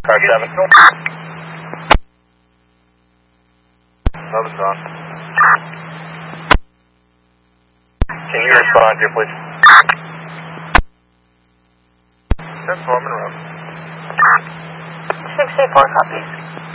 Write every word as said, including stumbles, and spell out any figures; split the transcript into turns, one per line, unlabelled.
Car seven. Notice on. Can you respond here, please? ten four Monroe.
six eight four copies.